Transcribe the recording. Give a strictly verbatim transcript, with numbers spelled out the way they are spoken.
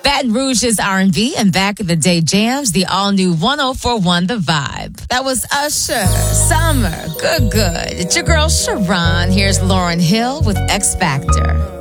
Baton Rouge's R and B and back in the day jams, the all-new one oh four one The Vibe. That was Usher, Summer, Good Good. It's your girl Sharon. Here's Lauryn Hill with X Factor.